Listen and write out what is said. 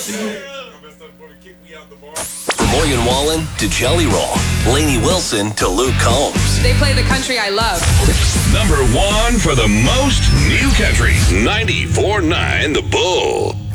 From Morgan Wallen to Jelly Roll, Lainey Wilson to Luke Combs. They play the country I love. Number one for the most new country. 94.9 The Bull.